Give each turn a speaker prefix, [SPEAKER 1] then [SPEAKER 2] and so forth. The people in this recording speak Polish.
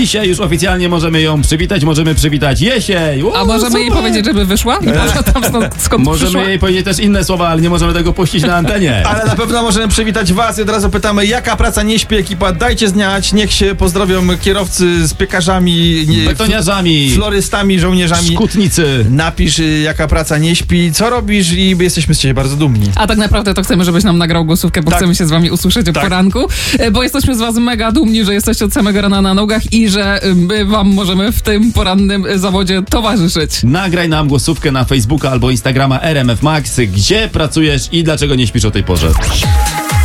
[SPEAKER 1] Dzisiaj już oficjalnie możemy ją przywitać, możemy przywitać jesień.
[SPEAKER 2] A możemy jej powiedzieć, żeby wyszła? I może tam skąd
[SPEAKER 1] Możemy
[SPEAKER 2] przyszła?
[SPEAKER 1] jej powiedzieć też inne słowa, ale nie możemy tego puścić na antenie.
[SPEAKER 3] Ale na pewno możemy przywitać was i od razu pytamy, jaka praca nie śpi ekipa? Dajcie znać, niech się pozdrowią kierowcy z piekarzami,
[SPEAKER 1] Betoniarzami,
[SPEAKER 3] florystami, żołnierzami.
[SPEAKER 1] szkutnicy.
[SPEAKER 3] Napisz, jaka praca nie śpi, co robisz i jesteśmy z ciebie bardzo dumni.
[SPEAKER 2] A tak naprawdę to chcemy, żebyś nam nagrał głosówkę, bo
[SPEAKER 3] Tak.
[SPEAKER 2] chcemy się z wami usłyszeć o
[SPEAKER 3] Tak.
[SPEAKER 2] poranku, bo jesteśmy z was mega dumni, że jesteście od samego rana na nogach i że my wam możemy w tym porannym zawodzie towarzyszyć.
[SPEAKER 1] Nagraj nam głosówkę na Facebooka albo Instagrama RMF Max, gdzie pracujesz i dlaczego nie śpisz o tej porze.